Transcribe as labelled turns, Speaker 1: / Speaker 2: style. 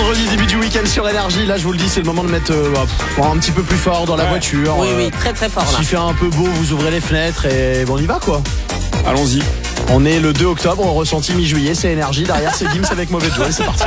Speaker 1: vendredi, début du week-end sur Énergie. Là, je vous le dis, c'est le moment de mettre un petit peu plus fort dans la voiture.
Speaker 2: Oui, très très fort là.
Speaker 1: S'il fait un peu beau, vous ouvrez les fenêtres et bon, on y va quoi.
Speaker 3: Allons-y.
Speaker 1: On est le 2 octobre, ressenti mi-juillet, c'est Énergie. Derrière, c'est Gims avec Mauvais Joie. C'est parti.